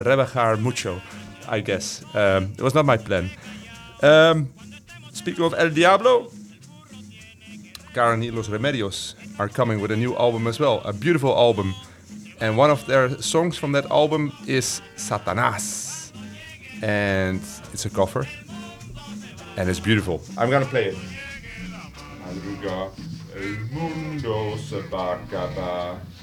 rebajar mucho, I guess. It was not my plan. Speaking of El Diablo, Karen y Los Remedios are coming with a new album as well, a beautiful album. And one of their songs from that album is Satanás. And it's a cover. And it's beautiful. I'm gonna play it. El mundo se va a acabar.